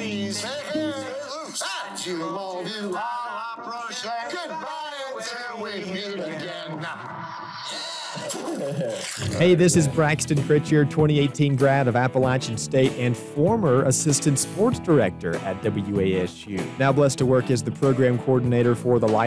please. You won't do all approach that. Goodbye until we meet again. Hey, this is Braxton Critcher, 2018 grad of Appalachian State and former assistant sports director at WASU. Now blessed to work as the program coordinator for the